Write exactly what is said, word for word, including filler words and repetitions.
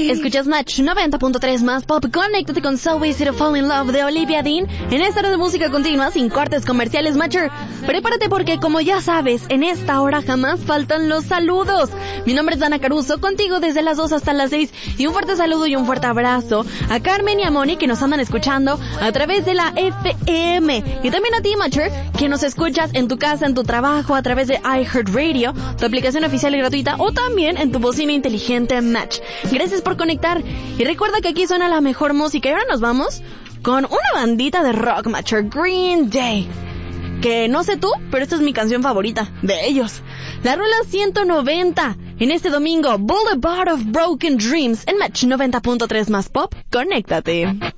Escuchas Match noventa punto tres más pop. Conéctate con So Easy to Fall in Love de Olivia Dean en esta hora de música continua sin cortes comerciales. Matcher, prepárate porque, como ya sabes, en esta hora jamás faltan los saludos. Mi nombre es Dana Caruso, contigo desde las dos hasta las seis, y un fuerte saludo y un fuerte abrazo a Carmen y a Moni, que nos andan escuchando a través de la F M, y también a ti, Matcher, que nos escuchas en tu casa, en tu trabajo, a través de iHeartRadio, tu aplicación oficial y gratuita, o también en tu bocina inteligente Match. Gracias por conectar, y recuerda que aquí suena la mejor música. Y ahora nos vamos con una bandita de rock, Matcher, Green Day, que no sé tú, pero esta es mi canción favorita de ellos. La rola ciento noventa en este domingo, Boulevard of Broken Dreams en Match noventa punto tres más pop. Conéctate.